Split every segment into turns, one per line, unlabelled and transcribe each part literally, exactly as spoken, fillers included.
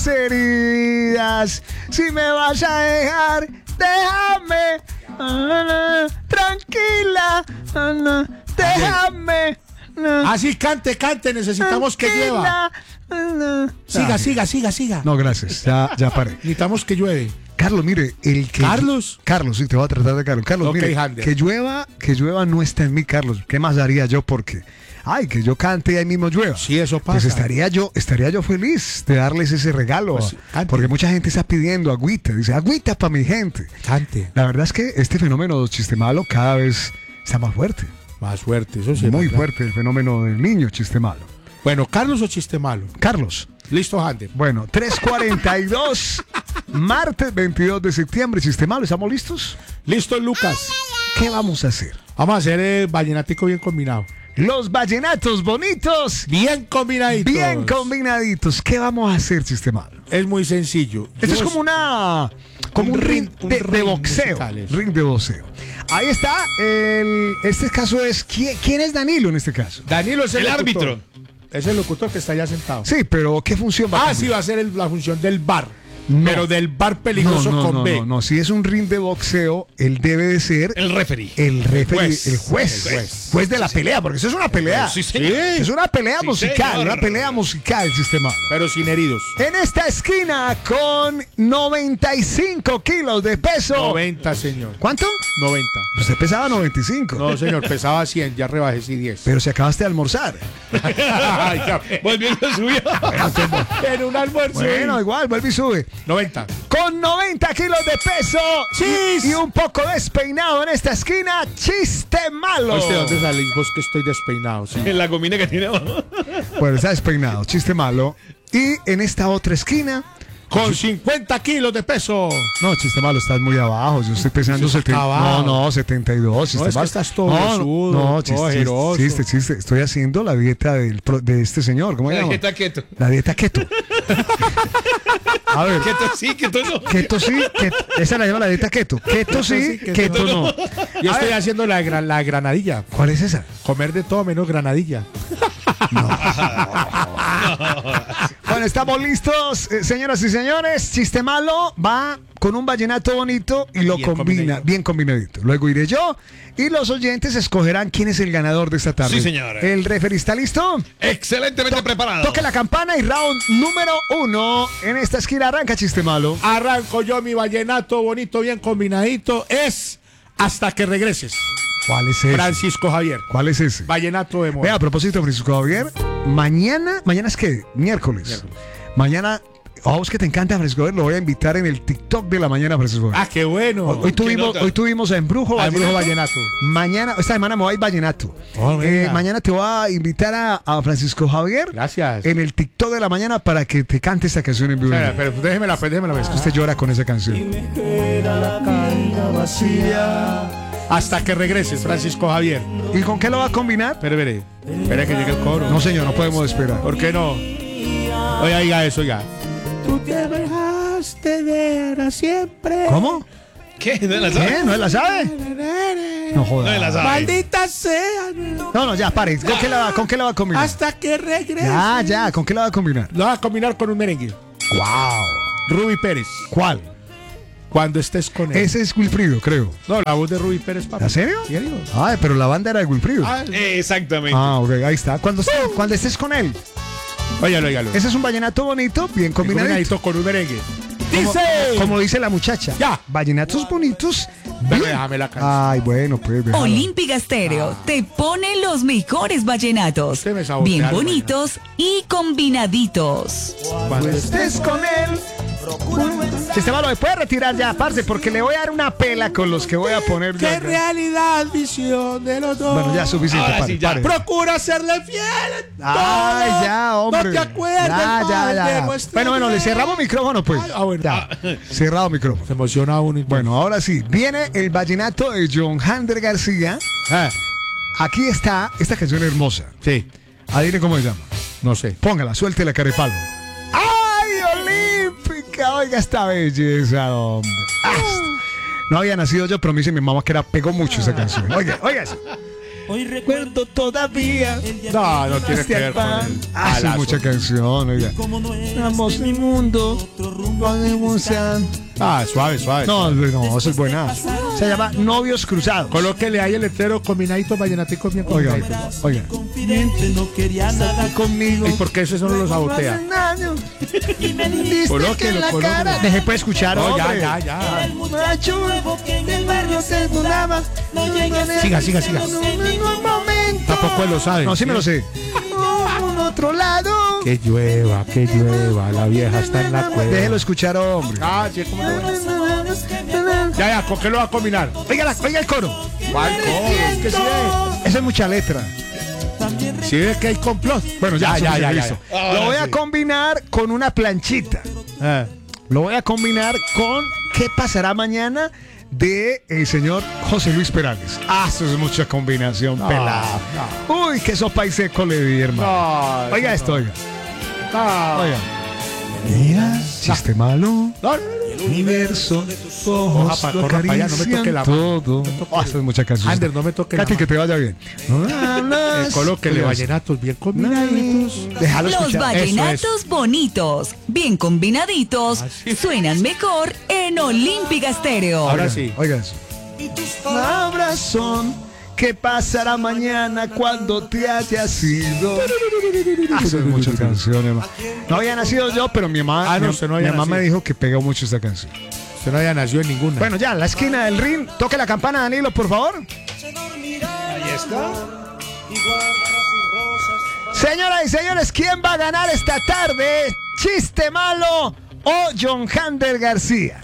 las heridas. Si me vas a dejar, déjame. Ah, tranquila. Ah, déjame.
Así, cante, cante. Necesitamos que llueva. Siga, siga, siga, siga.
No, gracias. Ya, ya paré.
Necesitamos que llueve.
Carlos, mire, el que...
¿Carlos?
Carlos, sí, te voy a tratar de Carlos. Carlos,
Ok,
mire,
Hander.
que llueva, que llueva no está en mí, Carlos. ¿Qué más haría yo? Porque, ay, que yo cante y ahí mismo llueva.
Sí, eso pasa.
Pues estaría yo, estaría yo feliz de darles ese regalo.
Pues, cante.
Porque mucha gente está pidiendo agüita. Dice, agüita para mi gente.
Cante.
La verdad es que este fenómeno chiste malo cada vez está más fuerte.
Más fuerte, eso sí.
Muy
¿verdad?
fuerte el fenómeno del niño chiste malo.
Bueno, ¿Carlos o chiste malo?
Carlos.
Listo, Hander.
Bueno, tres cuarenta y dos, martes veintidós de septiembre, chiste malo, ¿estamos listos?
Listo, Lucas.
¿Qué vamos a hacer?
Vamos a hacer el vallenático bien combinado.
Los vallenatos bonitos,
Bien combinaditos.
bien combinaditos. ¿Qué vamos a hacer, chiste malo?
Es muy sencillo.
Esto
Yo-
es como una, como un,
Un
ring,
ring- un
de, de
ring
boxeo,
musical, eso.
ring de boxeo. Ahí está. El, este caso es ¿quién, quién es Danilo en este caso?
Danilo es el,
El
locutor.
árbitro.
Es el locutor que está allá sentado.
Sí, pero ¿qué función va a
Ah,
cumplir?
sí, va a ser el- la función del bar.
No.
Pero del bar peligroso
no, no,
con
no,
B.
no, no. Si es un ring de boxeo, él debe de ser
El referee.
el referee,
juez.
el juez,
El juez.
juez de la pelea, porque eso es una pelea.
Sí, señor.
Es una pelea
Sí,
musical,
señor.
una pelea musical, sistema.
Pero sin heridos.
En esta esquina con noventa y cinco kilos de peso.
noventa, señor.
¿Cuánto?
noventa.
Usted pesaba noventa y cinco.
No, señor, pesaba cien, ya rebajé sí diez.
Pero si acabaste de almorzar.
Ay, ya.
Volviendo a subir.
En un almuerzo.
Bueno, igual, vuelve y sube.
noventa.
Con noventa kilos de peso
Chis.
y un poco despeinado en esta esquina, chiste malo.
¿Usted dónde salís? Vos que estoy despeinado, sí.
En la gomina que tiene abajo.
Bueno, está despeinado, chiste malo. Y en esta otra esquina,
Con cincuenta kilos de peso.
no, chiste malo, estás muy abajo. Yo estoy pesando
Eso está
setenta. No,
abajo.
no, setenta y dos. Chiste
No, es que
malo.
estás todo
no,
huesudo,
no,
todo
chiste, chiste,
ajeroso.
chiste, chiste. Estoy haciendo la dieta del, pro- de este señor. ¿Cómo se llama?
Está quieto.
La dieta keto. A ver.
Quieto sí, quieto no.
Keto sí, keto, esa la llama la dieta keto. Keto sí,
sí, keto
keto no.
Yo
A
estoy
ver,
haciendo la, gra- la granadilla.
¿cuál es esa?
Comer de todo menos granadilla.
Bueno, estamos listos, eh, señoras y señores. Chiste malo va con un vallenato bonito y lo
Bien
combina,
combinadito.
bien combinadito. Luego iré yo y los oyentes escogerán quién es el ganador de esta tarde.
Sí, señor.
¿El referee está listo?
Excelentemente preparado.
Toque la campana y round número uno. En esta esquina arranca chiste malo.
Arranco yo mi vallenato bonito, bien combinadito. Es Hasta que regreses.
¿Cuál es ese?
Francisco Javier.
¿Cuál es ese?
Vallenato de moda.
Vea, a propósito, Francisco Javier, mañana, ¿mañana es qué? Miércoles.
Miércoles.
Mañana, a vos que te encanta Francisco Javier, lo voy a invitar en el TikTok de la mañana, Francisco Javier.
Ah, qué bueno.
Hoy, hoy tuvimos,
nota?
hoy tuvimos a Embrujo
Al brujo
Vallenato.
vallenato.
Mañana, esta semana me voy a ir Vallenato.
Oh,
Eh,
venga.
mañana te voy a invitar a, a Francisco Javier.
Gracias.
En el TikTok de la mañana para que te cante esta canción en vivo.
Espera, pero déjemela, pues, déjemela. pues.
Usted llora con esa canción.
Hasta que regreses, Francisco Javier.
¿Y con qué lo va a combinar?
Pero veré. Espera que llegue el coro.
No, señor, no podemos esperar.
¿Por qué no? Oiga, oiga eso, oiga. Tú te dejaste ver a siempre.
¿Cómo?
¿Qué? ¿No la sabe?
¿Qué? ¿No la sabe? No
No
joda.
la sabe.
Maldita sea.
No, no, ya, pare. ¿Con qué la va, con qué la va a combinar?
Hasta que regreses.
Ya, ya, ¿con qué la va a combinar?
Lo vas a combinar con un merengue.
¡Wow!
Ruby Pérez.
¿Cuál?
Cuando estés con él.
Ese es Wilfrido, creo.
No, la voz de Ruby Pérez, papá.
¿En serio?
¿En serio?
Ay, pero la banda era de Wilfrido.
Ah,
Exactamente.
Ah, ok, ahí está. Cuando, estés, cuando estés con él.
óigalo, óigalo.
Ese es un vallenato bonito, bien combinadito.
Combinadito con un merengue.
Como,
Dice.
como dice la muchacha.
Ya.
Vallenatos bonitos.
Pero
bien.
déjame la canción.
Ay, bueno, pues. déjalo.
Olímpica Estéreo te pone los mejores vallenatos,
Usted me sabotea
bien
el
bonitos y combinaditos.
Cuando
Estés con él. Sistema, lo puede retirar ya, parce, porque le voy a dar una pela con los que voy a poner.
Qué
ya.
realidad, visión de los dos.
Bueno, ya suficiente.
Ahora
pare,
sí, ya.
pare.
Procura serle fiel en
Ay,
todo.
ya, hombre.
No te acuerdes
Ya, ya,
mal
ya.
de nuestra
Bueno, bueno, le
vida.
cerramos micrófono, pues.
Ay, ah, bueno.
Ya. Cerrado micrófono.
Se emociona uno. y-
Bueno, ahora sí, viene el vallenato de John Hander García.
Ah,
Aquí está esta canción hermosa.
sí,
Adivine cómo se llama.
no sé.
Póngala, suelte la carepalo. ¡Ay, Olímpica! Oiga esta belleza, hombre. Ah, no había nacido yo, pero me dice mi mamá que era pegó mucho esa canción. Oiga, oiga eso. Hoy recuerdo todavía.
No, no tiene que ver con el
Ah, sí,
palazo.
mucha canción, oiga. Estamos en el mundo. Podemos ser-
Ah, suave, suave.
No, no, eso es buena. Se llama Novios Cruzados.
Colóquele ahí el letrero combinadito, vallenaticos bien
Oiga,
combinaditos.
oiga.
No quería nada
Conmigo.
¿Y por qué eso no lo sabotea?
y me dijiste
Colóquelo, colóquelo.
Deje pues escuchar,
No, ya,
hombre.
ya, ya.
muchacho nuevo que en el barrio se sonaba. No llegué a ser
Siga, siga, siga.
en un momento.
Tampoco él lo sabe.
No, sí me lo sé.
Por otro lado.
Que llueva, que llueva, la vieja está en la cueva.
Déjelo escuchar, hombre.
Ah, sí, ¿cómo no? Ya, ya, ¿con qué lo va a combinar?
Oiga, la- oiga el coro.
¿Cuál coro? Es que sí ve.
Esa es mucha letra.
Sí ve que hay complot.
Bueno, ya,
ya, ya, ya,
listo.
ya.
Lo voy a
sí.
combinar con una planchita.
Ah.
Lo voy a combinar con ¿Qué pasará mañana? De el señor José Luis Perales. Ah, eso es mucha combinación,
No,
pelada. Uy, qué sopa y seco le di, hermano.
No,
Oiga
eso
esto,
no.
oiga.
No.
Oiga. Mira, chiste malo.
No, no, no.
Universo, tus
Hoja
ojos
pa-
lo
corra pa' allá, no me toque
acarician
la mano.
todo. Oh, esa es mucha canción.
Ander, no me toque la
Katy, que te vaya bien.
Eh, colóquele vallenatos bien combinaditos.
Déjalo
Los
escuchar.
vallenatos bonitos, bien combinaditos,
Así.
suenan mejor en Olímpica Estéreo.
Ahora
Oiga,
sí.
Oiga eso. Palabras son ¿qué pasará mañana cuando te hayas ido? Ah, son muchas canciones, hermano. No había nacido yo, pero mi mamá,
Ah, no,
mi,
usted no
mi
había
mamá me
nacido.
dijo que pegó mucho esta canción.
Usted no había nacido en ninguna.
Bueno, ya, la esquina del ring. Toque la campana, Danilo, por favor.
Ahí está.
Señoras y señores, ¿quién va a ganar esta tarde? ¿Chiste malo o John Hander García?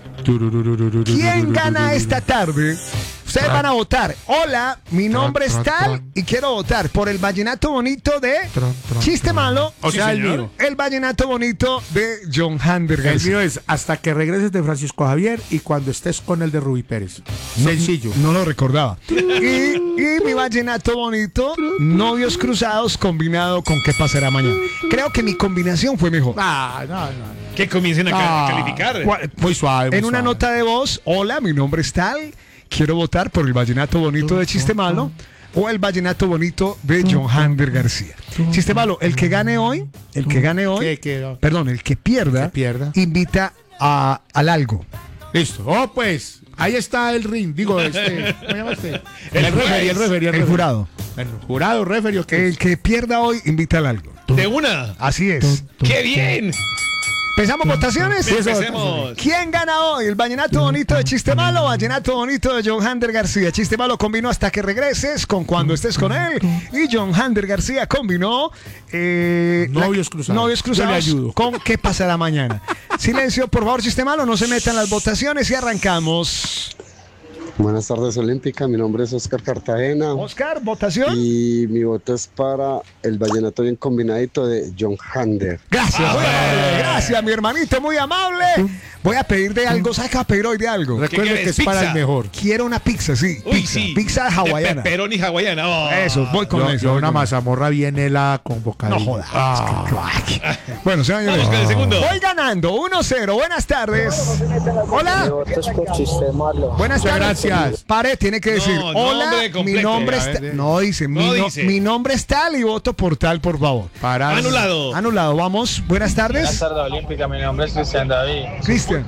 ¿Quién gana esta tarde? Ustedes van a votar. Hola, mi nombre es tal y quiero votar por el vallenato bonito de Chiste Malo.
O
Sí,
sea, el
señor.
mío.
El vallenato bonito de John Hander
El
García.
mío es hasta que regreses de Francisco Javier y cuando estés con el de Rubí Pérez. Sencillo.
No lo recordaba. Y, y mi vallenato bonito, Novios Cruzados, combinado con ¿Qué pasará mañana? Creo que mi combinación fue mejor.
Ah, no, no.
Que comiencen a ca-
Ah.
calificar.
¿Cuál-
Muy suave. muy
En una
suave.
nota de voz, hola, mi nombre es tal, quiero votar por el vallenato bonito de Chiste Malo o el vallenato bonito de John Hander García. Chiste Malo, el que gane hoy, el que gane hoy,
¿Qué, qué?
perdón, el que pierda,
Que pierda.
invita a, al algo.
Listo. Oh, pues. Ahí está el ring. Digo, este. ¿Cómo se llama este?
El
El
juez.
referee, el referee,
El
referee.
jurado.
El jurado, referee, ¿o qué?
El que pierda hoy, invita al algo.
De una.
Así es.
¡Qué bien!
¿Empezamos votaciones?
Empecemos.
¿Quién gana hoy? ¿El vallenato bonito de Chiste Malo o vallenato bonito de John Hander García? Chiste Malo combinó Hasta que regreses con Cuando estés con él. Y John Hander García combinó eh, la-
Novios Cruzados.
Novios
Yo le
Cruzados
ayudo.
con ¿Qué pasará mañana? Silencio, por favor, Chiste Malo, no se metan las votaciones y arrancamos.
Buenas tardes, Olímpica. Mi nombre es Oscar Cartagena
Oscar, votación.
y mi voto es para el vallenato bien combinadito de John Hander.
Gracias, muy amable. Gracias, mi hermanito, muy amable. Voy a pedir de algo. ¿Sabes qué va a pedir hoy de algo?
Recuerde
quieres?
que es para
Pizza.
el mejor.
Quiero una pizza, sí.
Uy,
Pizza.
sí.
Pizza hawaiana.
De pepperoni hawaiana. Oh.
Eso, voy con
Yo,
eso.
yo
voy
una
con eso.
mazamorra bien helada con bocadillo.
No jodas.
Ah.
Bueno, señores.
Vamos con el segundo.
Voy ganando uno cero. Buenas tardes. Hola.
voto es por Chiste Malo.
Buenas
Muchas
tardes.
gracias.
Pare, tiene que decir.
No,
Hola,
nombre
mi
completo.
nombre es
A
ta-
ver,
No dice, mi,
no
no-
dice.
mi nombre es tal y voto por tal, por favor.
Para.
Anulado.
Anulado, vamos. Buenas tardes.
tardes, Olímpica. Mi nombre es Cristian David.
Cristian.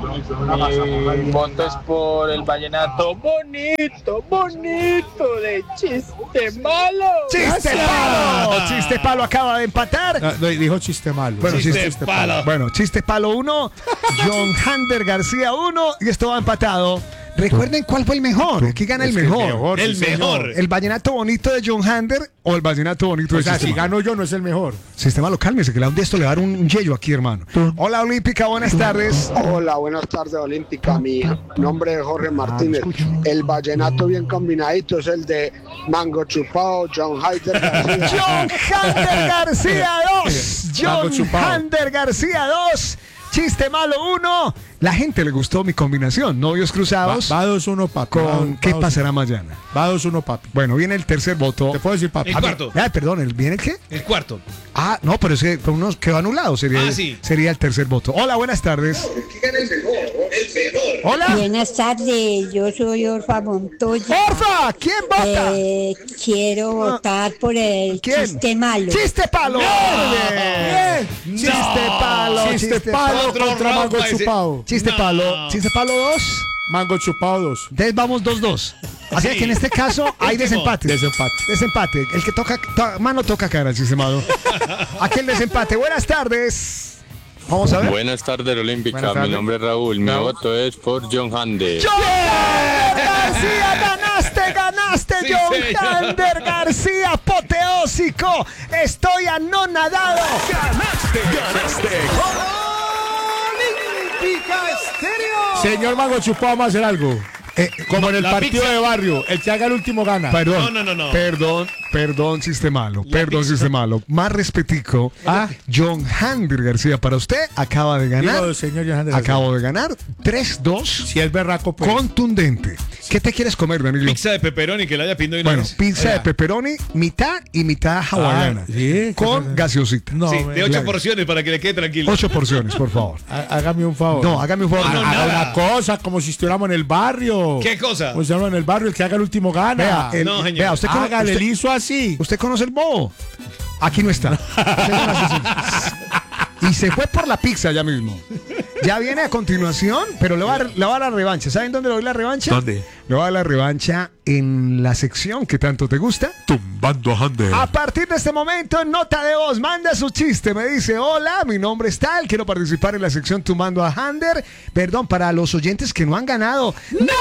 Mi voto es por el vallenato bonito, bonito de Chiste Malo.
Chiste palo. Chiste palo acaba de empatar.
Ah, no, dijo chiste malo.
Bueno,
Chiste
chiste
palo.
Bueno, chiste palo uno, John Hander García uno y esto va empatado. Recuerden cuál fue el mejor. Aquí gana el
Es que
mejor.
El
sí, señor.
mejor.
El vallenato bonito de John Hander o el vallenato bonito
O
de
sea, si
Sistema.
gano yo, no es el mejor.
Sistema lo cálmese, que le un de esto le va a dar un, un yello aquí, hermano. Hola, Olímpica, buenas tardes.
Hola, buenas tardes, Olímpica. Mi nombre es Jorge Martínez. El vallenato bien combinadito es el de Mango Chupado, John Hander García.
John Hander García dos.
Mango
John
chupado.
Hander García dos. Chiste malo uno. La gente le gustó mi combinación. Novios
Va,
cruzados
va dos uno, papi. Va
con
dos-
¿Qué
va dos-
pasará mañana?
Va dos uno, papi.
Bueno, viene el tercer voto.
¿Te puedo decir, papi?
El cuarto.
Ah, perdón, ¿el viene el qué?
El cuarto.
Ah, no, pero es que fue uno quedó anulado. Sería,
Ah, sí.
sería el tercer voto. Hola, buenas tardes. Hola.
Buenas tardes, yo soy Orfa Montoya.
Orfa, ¿quién vota?
Eh, quiero votar por el
¿Quién?
chiste malo.
¡Chiste palo!
Bien.
Chiste palo,
Chiste
chiste
palo
Otro
contra
round
mango
para ese.
chupado.
Chiste
No.
palo. Chiste palo dos.
Mango chupado dos.
Entonces vamos dos dos. Así
Sí.
que en este caso hay
Último.
desempate.
Desempate.
Desempate. El que toca, to- mano toca cara, el sistemado. Aquí el desempate. Buenas tardes. Vamos a ver.
Buenas tardes, Olímpica.
Buenas tardes.
Mi nombre es Raúl. Mi
Raúl.
voto es por John Hander.
¡John Hander García! ¡Ganaste, ganaste,
Sí,
John
señor.
Hander García! ¡Apoteósico! ¡Estoy anonadado! ¡Ganaste! ¡Ganaste! ¡Olímpica Estéreo!
Señor mango chupado, vamos a hacer algo.
Eh,
Como en el
la
partido
pizza.
de barrio. El que haga el último gana.
Perdón,
No, no, no, no.
perdón, perdón, chiste malo, perdón, chiste malo. Más respetico.
Ah.
John Hander García, para usted, acaba de ganar.
Digo, señor Johan de la-
Acabo de ganar tres dos
Si es berraco, pues.
contundente. ¿Qué te quieres comer, Danilo?
Pizza de pepperoni que la haya pedido de una
Bueno,
vez.
pizza de
Oiga.
pepperoni, mitad y mitad hawaiana.
Ah, sí,
con
qué-
gaseosita.
No,
Sí,
me-
de ocho
claro.
porciones para que le quede tranquilo.
Ocho porciones, por favor.
há- hágame un favor.
No, hágame un favor.
no,
Haga
nada.
una cosa, como si estuviéramos en el barrio.
¿Qué cosa?
Como si estuviéramos en el barrio, el que haga el último gana.
Vea, el-
No, señor.
vea, usted, cono-
Hágale,
usted-
le hizo así.
usted conoce el bobo. Aquí no está. Usted no hace eso. Y se fue por la pizza ya mismo. Ya viene a continuación, pero le va a, le va a dar la revancha. ¿Saben dónde le doy la revancha?
¿Dónde?
Le va a dar la revancha en la sección que tanto te gusta.
Tumbando a Hander.
A partir de este momento, en nota de voz, manda su chiste. Me dice, hola, mi nombre es tal, quiero participar en la sección Tumbando a Hander. Perdón, para los oyentes que no han ganado. ¡No, no, no,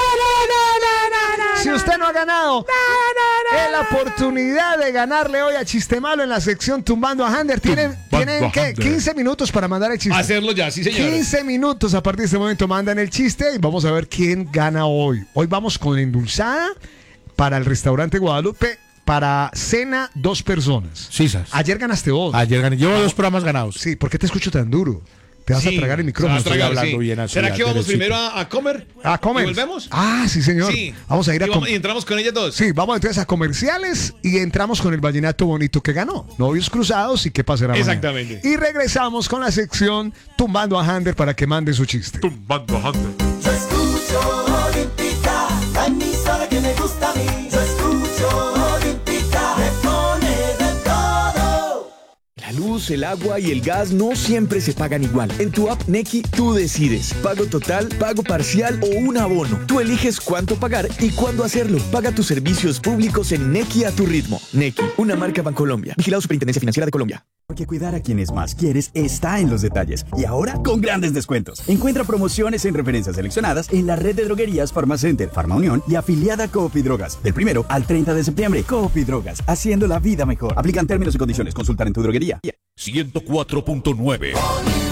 no, no! Si usted no ha ganado, es la oportunidad de ganarle hoy a Chiste Malo en la sección Tumbando a Hander. Tienen,
Tumbando
tienen
a
¿qué?
Hander.
quince minutos para mandar el chiste.
Hacerlo ya, sí, señor.
quince minutos a partir de este momento mandan el chiste y vamos a ver quién gana hoy. Hoy vamos con endulzada para el restaurante Guadalupe. Para cena, dos personas.
Sisas.
Ayer ganaste vos.
Ayer gané. Llevo dos programas ganados.
Sí, ¿por qué te escucho tan duro? Te vas
Sí,
a tragar el
se
micrófono.
va a
Estoy
tragar,
hablando
sí.
bien así,
¿Será
ya,
que vamos
derechito.
primero a, a comer?
A comer.
¿Y volvemos?
Ah, sí, señor.
Sí.
Vamos a ir a
y, vamos-
comer.
y entramos con ellas dos.
Sí, vamos entonces a comerciales y entramos con el vallenato bonito que ganó. Novios cruzados y qué pasará mañana.
Exactamente.
Y regresamos con la sección Tumbando a Hander para que mande su chiste.
Tumbando a Hander.
Yo escucho Olímpica, la emisora que me gusta a mí. Yo escucho Olímpica, me pone de todo.
La luz, el agua y el gas no siempre se pagan igual. En tu app Nequi tú decides. Pago total, pago parcial o un abono. Tú eliges cuánto pagar y cuándo hacerlo. Paga tus servicios públicos en Nequi a tu ritmo. Nequi, una marca Bancolombia. Vigilado Superintendencia Financiera de Colombia.
Porque cuidar a quienes más quieres está en los detalles. Y ahora con grandes descuentos. Encuentra promociones en referencias seleccionadas en la red de droguerías Farmacenter, Farma Unión y afiliada Coop y Drogas. Del primero al treinta de septiembre, Coop y Drogas, haciendo la vida mejor. Aplican términos y condiciones. Consultar en tu droguería.
ciento cuatro punto nueve